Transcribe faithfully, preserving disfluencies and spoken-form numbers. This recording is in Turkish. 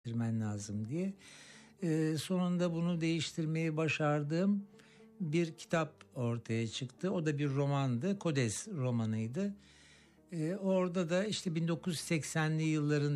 değiştirmen lazım diye. Ee, sonunda bunu değiştirmeyi başardığım bir kitap ortaya çıktı. O da bir romandı. Kodes romanıydı. Ee, orada da işte bin dokuz yüz seksenli yılların